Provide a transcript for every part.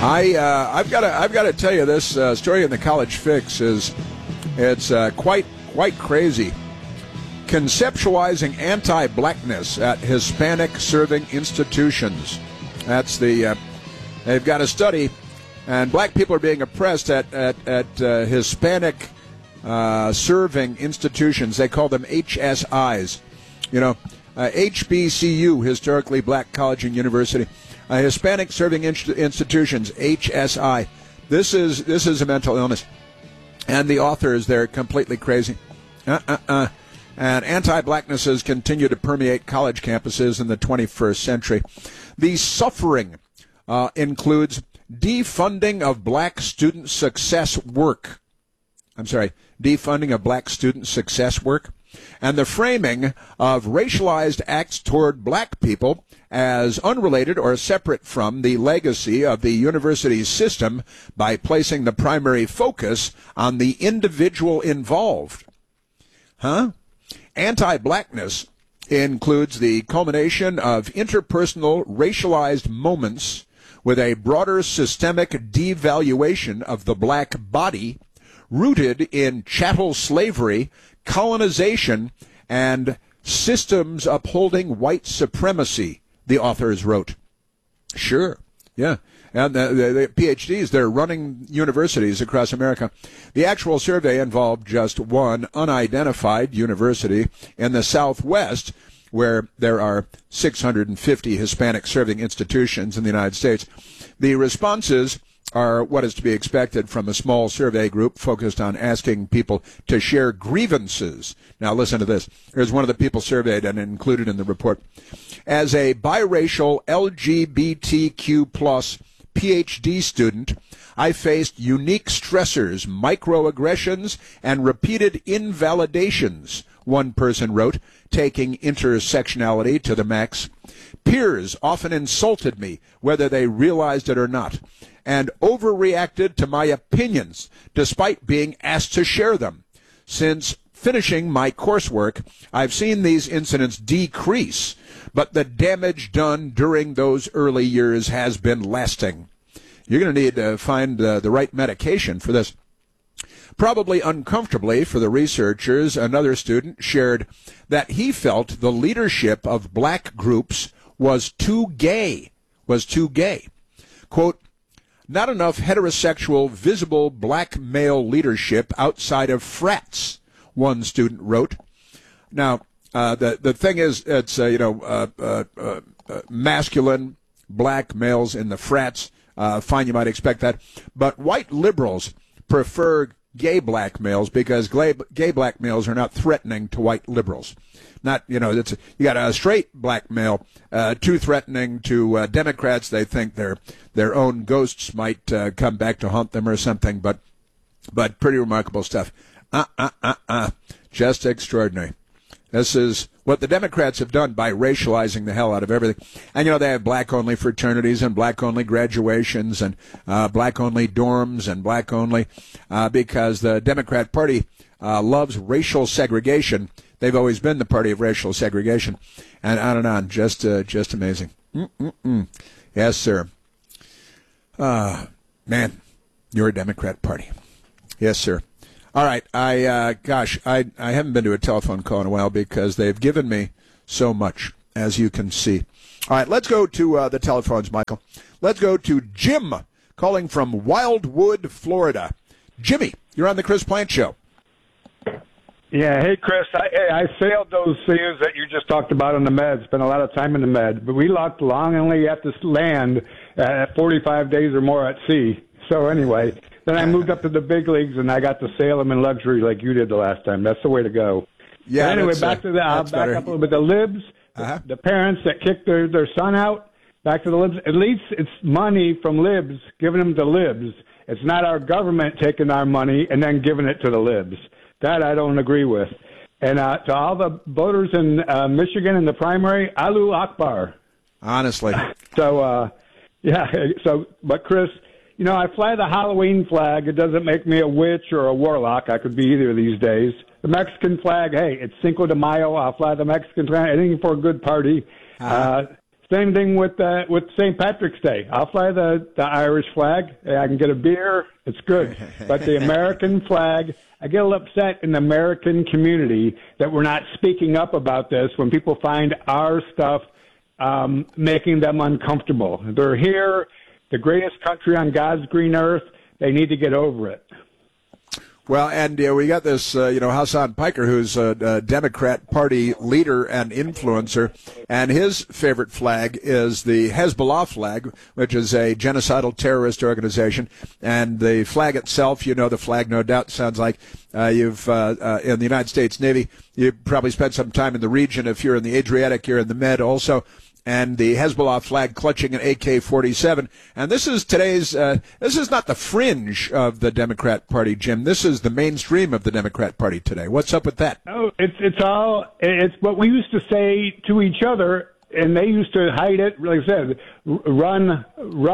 I've got to tell you, this story in the College Fix it's quite crazy. Conceptualizing anti-blackness at Hispanic-serving institutions. That's they've got a study, and black people are being oppressed at Hispanic serving institutions. They call them HSIs. HBCU, historically black college and university. Hispanic serving institutions, HSI. This is a mental illness, and the authors, they're completely crazy. And anti-blacknesses continue to permeate college campuses in the 21st century. The suffering includes defunding of black student success work. Defunding of black student success work, and the framing of racialized acts toward black people as unrelated or separate from the legacy of the university system by placing the primary focus on the individual involved. Anti-blackness includes the culmination of interpersonal racialized moments with a broader systemic devaluation of the black body rooted in chattel slavery, colonization, and systems upholding white supremacy, the authors wrote. Sure, yeah. And the PhDs, they're running universities across America. The actual survey involved just one unidentified university in the Southwest, where there are 650 Hispanic-serving institutions in the United States. The responses are what is to be expected from a small survey group focused on asking people to share grievances. Now listen to this. Here's one of the people surveyed and included in the report. As a biracial LGBTQ plus PhD student, I faced unique stressors, microaggressions, and repeated invalidations, one person wrote, taking intersectionality to the max. Peers often insulted me, whether they realized it or not, and overreacted to my opinions, despite being asked to share them. Since finishing my coursework, I've seen these incidents decrease, but the damage done during those early years has been lasting. You're going to need to find the right medication for this. Probably uncomfortably for the researchers, another student shared that he felt the leadership of black groups was too gay. Quote, not enough heterosexual, visible black male leadership outside of frats, one student wrote. Now, the thing is, it's, masculine black males in the frats. Fine, you might expect that. But white liberals prefer gay black males because gay black males are not threatening to white liberals. Not, you got a straight black male too threatening to Democrats. They think their own ghosts might come back to haunt them or something. But pretty remarkable stuff. Just extraordinary. This is what the Democrats have done by racializing the hell out of everything. And, they have black-only fraternities and black-only graduations and black-only dorms and black-only because the Democrat Party loves racial segregation. They've always been the party of racial segregation. And on and on. Just amazing. Yes, sir. Man, you're a Democrat Party. Yes, sir. All right, I haven't been to a telephone call in a while because they've given me so much, as you can see. All right, let's go to the telephones, Michael. Let's go to Jim, calling from Wildwood, Florida. Jimmy, you're on the Chris Plant Show. Yeah, hey, Chris, I sailed those seas that you just talked about on the Med, spent a lot of time in the Med, but we locked longingly at this land at 45 days or more at sea. So anyway, then I moved up to the big leagues, and I got to sail them in luxury like you did the last time. That's the way to go. Yeah. But anyway, back to the I'll back up a little bit. The libs, the parents that kicked their son out. Back to the libs. At least it's money from libs, giving them to libs. It's not our government taking our money and then giving it to the libs. That I don't agree with. And to all the voters in Michigan in the primary, Allahu Akbar. Honestly. So, but Chris, I fly the Halloween flag. It doesn't make me a witch or a warlock. I could be either these days. The Mexican flag, hey, it's Cinco de Mayo. I'll fly the Mexican flag. Anything for a good party. So Same thing with St. Patrick's Day. I'll fly the Irish flag. I can get a beer. It's good. But the American flag, I get a little upset in the American community that we're not speaking up about this when people find our stuff making them uncomfortable. They're here, the greatest country on God's green earth. They need to get over it. Well, and we got this, Hassan Piker, who's a Democrat Party leader and influencer, and his favorite flag is the Hezbollah flag, which is a genocidal terrorist organization. And the flag itself, the flag, no doubt, sounds like you've in the United States Navy. You probably spent some time in the region. If you're in the Adriatic, you're in the Med also. And the Hezbollah flag clutching an AK-47. And this is today's, this is not the fringe of the Democrat Party, Jim. This is the mainstream of the Democrat Party today. What's up with that? Oh, it's what we used to say to each other, and they used to hide it, like I said, run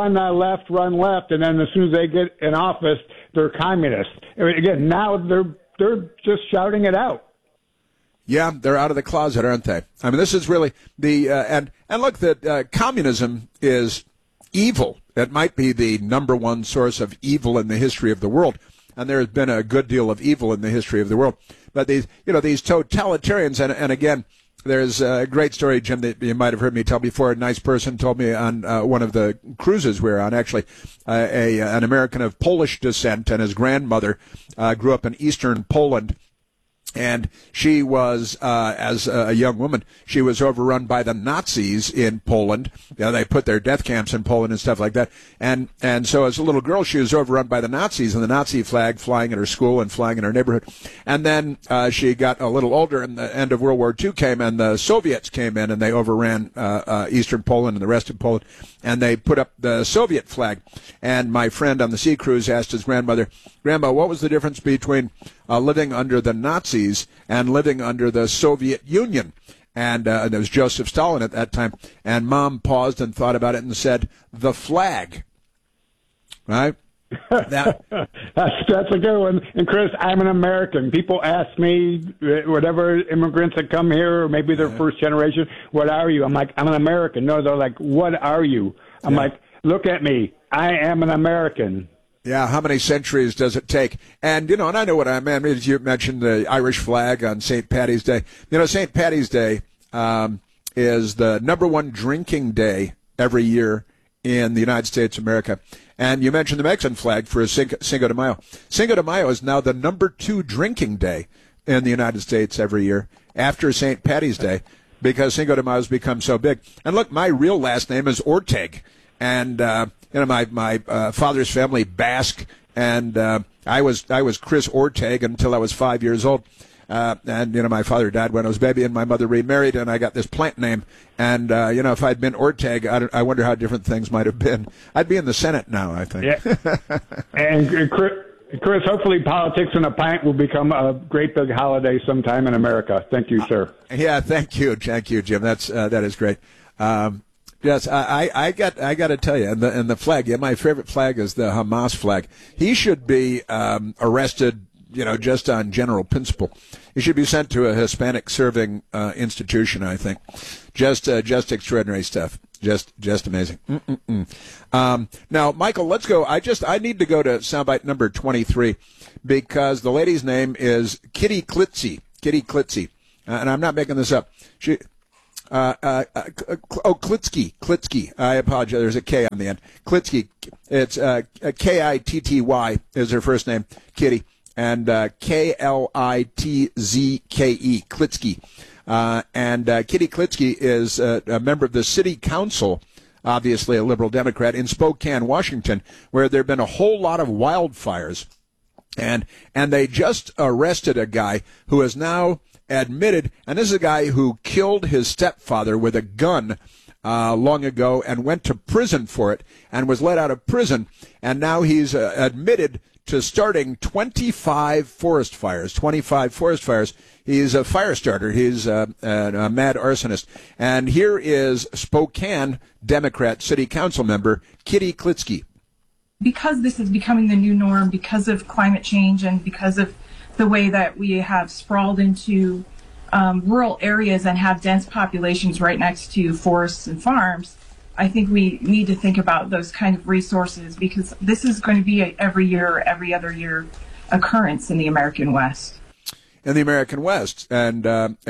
left, and then as soon as they get in office, they're communists. Again, now they're just shouting it out. Yeah, they're out of the closet, aren't they? I mean, this is really the and look, that communism is evil. It might be the number one source of evil in the history of the world, and there has been a good deal of evil in the history of the world. But these totalitarians, and again, there's a great story, Jim, that you might have heard me tell before. A nice person told me on one of the cruises we were on, actually, an American of Polish descent, and his grandmother grew up in eastern Poland. And she was, as a young woman, she was overrun by the Nazis in Poland. They put their death camps in Poland and stuff like that. And so as a little girl, she was overrun by the Nazis and the Nazi flag flying in her school and flying in her neighborhood. And then she got a little older, and the end of World War II came, and the Soviets came in, and they overran eastern Poland and the rest of Poland. And they put up the Soviet flag. And my friend on the sea cruise asked his grandmother, "Grandma, what was the difference between living under the Nazis and living under the Soviet Union?" And it was Joseph Stalin at that time. And Mom paused and thought about it and said, "The flag." Right? That's a good one. And Chris, I'm an American. People ask me, whatever immigrants that come here, or maybe they're first generation, what are you? I'm like, I'm an American. No, they're like, what are you? I'm like, look at me. I am an American. Yeah, how many centuries does it take? And, and I know what I meant. As you mentioned the Irish flag on St. Paddy's Day. St. Paddy's Day is the number one drinking day every year in the United States of America. And you mentioned the Mexican flag for Cinco de Mayo. Cinco de Mayo is now the number 2 drinking day in the United States every year after St. Paddy's Day because Cinco de Mayo has become so big. And look, my real last name is Orteg. And, my father's family, Basque, and I was Chris Orteg until I was 5 years old. And my father died when I was a baby, and my mother remarried, and I got this plant name. And, if I'd been Orteg, I wonder how different things might have been. I'd be in the Senate now, I think. Yeah. And Chris, hopefully politics and a pint will become a great big holiday sometime in America. Thank you, sir. Yeah, thank you, Jim. That is great. Yes, I got to tell you, and the flag. Yeah, my favorite flag is the Hamas flag. He should be arrested, just on general principle. He should be sent to a Hispanic serving institution. I think, just extraordinary stuff. Just amazing. Now, Michael, let's go. I need to go to soundbite number 23 because the lady's name is Kitty Klitschy. Kitty Klitschy, and I'm not making this up. Klitschy. I apologize. There's a K on the end. Klitschy. It's Kitty is her first name, Kitty, and Klitzke. Klitschy. And Kitty Klitschy is a member of the city council, obviously a liberal Democrat, in Spokane, Washington, where there have been a whole lot of wildfires. And they just arrested a guy who is now admitted, and this is a guy who killed his stepfather with a gun long ago and went to prison for it and was let out of prison, and now he's admitted to starting 25 forest fires. He's a fire starter. He's a mad arsonist. And here is Spokane Democrat City Council member Kitty Klitschy. Because this is becoming the new norm, because of climate change and because of the way that we have sprawled into rural areas and have dense populations right next to forests and farms, I think we need to think about those kind of resources, because this is going to be a every year or every other year occurrence in the American West. In the American West. And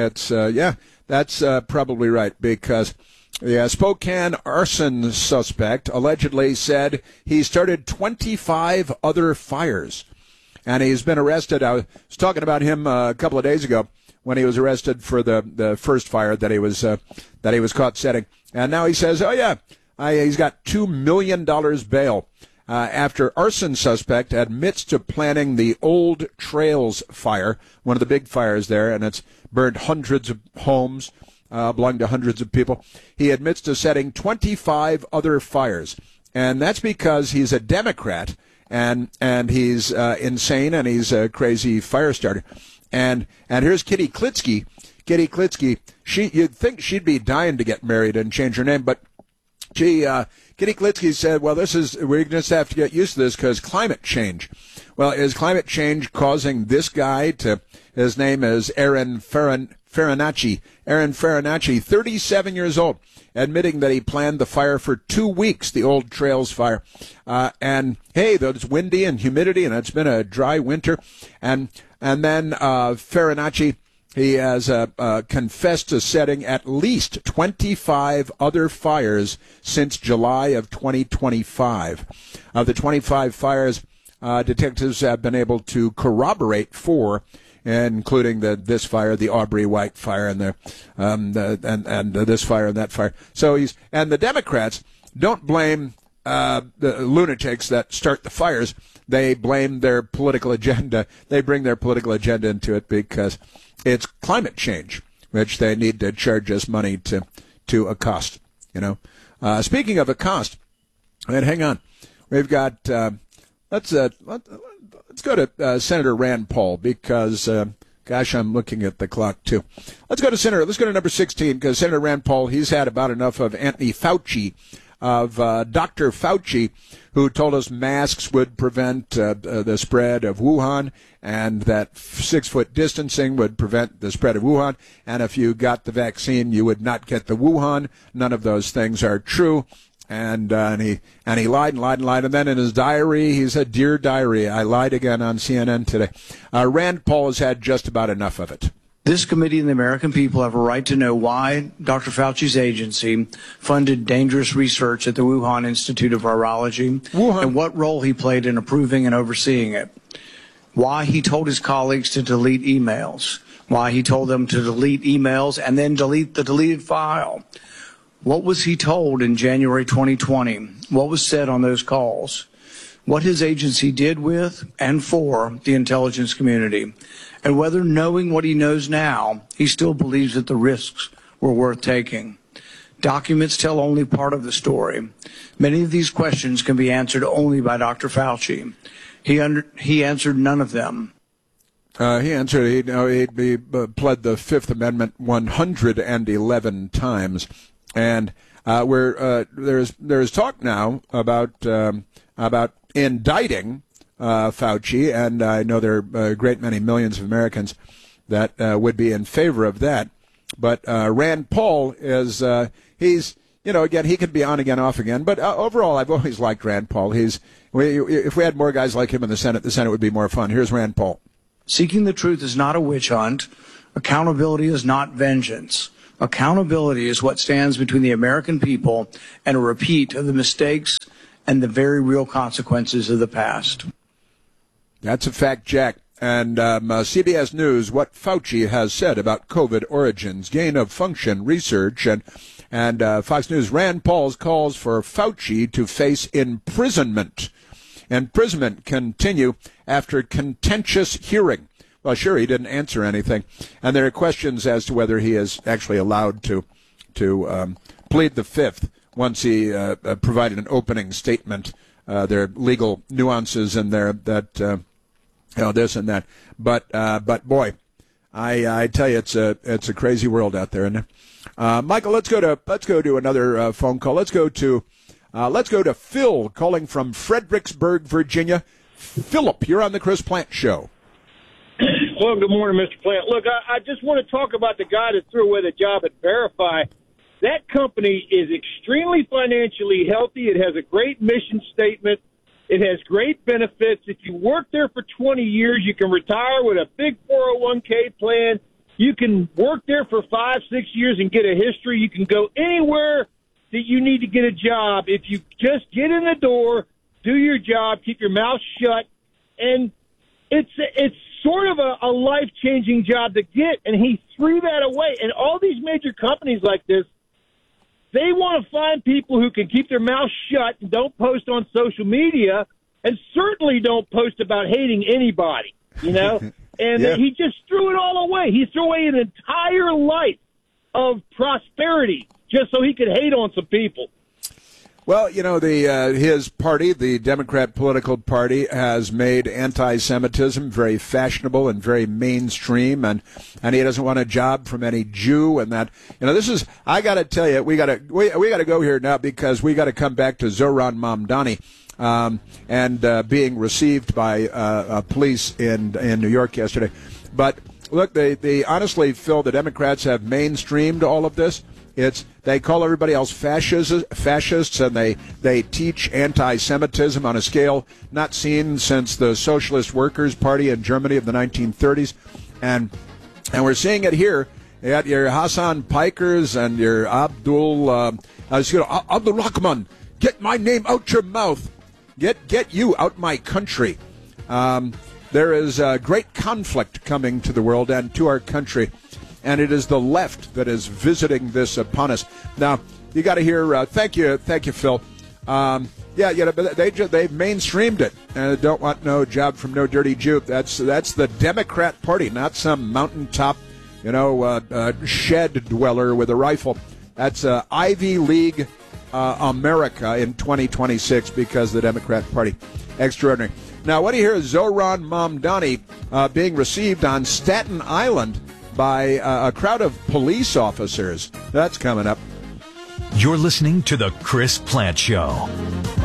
that's probably right, because the Spokane arson suspect allegedly said he started 25 other fires. And he's been arrested. I was talking about him a couple of days ago when he was arrested for the first fire that he was caught setting. And now he says, he's got $2 million bail after arson suspect admits to planning the Old Trails fire, one of the big fires there, and it's burned hundreds of homes, belonging to hundreds of people. He admits to setting 25 other fires, and that's because he's a Democrat, and he's insane, and he's a crazy fire starter. And here's Kitty Klitsky. Kitty Klitsky, you'd think she'd be dying to get married and change her name, but Kitty Klitsky said, well, we're just have to get used to this because climate change. Well, is climate change causing this guy his name is Aaron Farinacci. Aaron Farinacci, 37 years old, admitting that he planned the fire for 2 weeks, the Old Trails fire. And hey, though it's windy and humidity and it's been a dry winter. And then Farinacci, he has confessed to setting at least 25 other fires since July of 2025. Of the 25 fires, detectives have been able to corroborate 4, including this fire, the Aubrey White fire, and this fire and that fire. So and the Democrats don't blame the lunatics that start the fires. They blame their political agenda. They bring their political agenda into it because it's climate change, which they need to charge us money to accost. Speaking of accost, and hang on, we've got let's go to Senator Rand Paul because I'm looking at the clock too. Let's go to number 16 because Senator Rand Paul, he's had about enough of Anthony Fauci, of Dr. Fauci, who told us masks would prevent the spread of Wuhan, and that 6-foot distancing would prevent the spread of Wuhan, and if you got the vaccine, you would not get the Wuhan. None of those things are true. And he lied and lied and lied. And then in his diary, he said, "Dear diary, I lied again on CNN today." Rand Paul has had just about enough of it. This committee and the American people have a right to know why Dr. Fauci's agency funded dangerous research at the Wuhan Institute of Virology and what role he played in approving and overseeing it. Why he told his colleagues to delete emails. Why he told them to delete emails and then delete the deleted file. What was he told in January 2020? What was said on those calls? What his agency did with and for the intelligence community, and whether, knowing what he knows now, he still believes that the risks were worth taking. Documents tell only part of the story. Many of these questions can be answered only by Dr. Fauci. He answered none of them. He pled the Fifth Amendment 111 times. And there's talk now about indicting Fauci, and I know there are a great many millions of Americans that would be in favor of that. But Rand Paul is he's again, he could be on again, off again. But overall, I've always liked Rand Paul. If we had more guys like him in the Senate would be more fun. Here's Rand Paul. Seeking the truth is not a witch hunt. Accountability is not vengeance. Accountability is what stands between the American people and a repeat of the mistakes and the very real consequences of the past. That's a fact, Jack. And CBS News, what Fauci has said about COVID origins, gain of function research, and Fox News, Rand Paul calls for Fauci to face imprisonment. Imprisonment continue after contentious hearing. Well, sure, he didn't answer anything. And there are questions as to whether he is actually allowed to plead the Fifth once he provided an opening statement. There are legal nuances in there that, this and that. But boy, I tell you, it's a crazy world out there, isn't it? Michael, let's go to another phone call. Let's go to Phil calling from Fredericksburg, Virginia. Philip, you're on the Chris Plante Show. Well, good morning, Mr. Plant. Look, I just want to talk about the guy that threw away the job at Verify. That company is extremely financially healthy. It has a great mission statement. It has great benefits. If you work there for 20 years, you can retire with a big 401k plan. You can work there for 5-6 years and get a history. You can go anywhere that you need to get a job. If you just get in the door, do your job, keep your mouth shut, and it's sort of a life-changing job to get, and he threw that away. And all these major companies like this, they want to find people who can keep their mouth shut and don't post on social media, and certainly don't post about hating anybody, you know? And yeah. He just threw it all away. He threw away an entire life of prosperity just so he could hate on some people. Well, you know, his party, the Democrat political party, has made anti-Semitism very fashionable and very mainstream, and he doesn't want a job from any Jew, and that, you know, this is, I got to tell you, we got to go here now because we got to come back to Zohran Mamdani, and being received by police in New York yesterday. But look, they honestly, Phil, the Democrats have mainstreamed all of this. They call everybody else fascists, and they teach anti-Semitism on a scale not seen since the Socialist Workers' Party in Germany of the 1930s, and we're seeing it here. You got your Hassan Pikers and your Abdul Rahman. Get my name out your mouth. Get you out my country. There is great conflict coming to the world and to our country. And it is the left that is visiting this upon us. Now, you got to hear. Thank you, Phil. But they've mainstreamed it, and don't want no job from no dirty Jew. That's the Democrat Party, not some mountaintop, shed dweller with a rifle. That's Ivy League America in 2026 because the Democrat Party. Extraordinary. Now, what do you hear? Zohran Mamdani being received on Staten Island by a crowd of police officers. That's coming up. You're listening to The Chris Plante Show.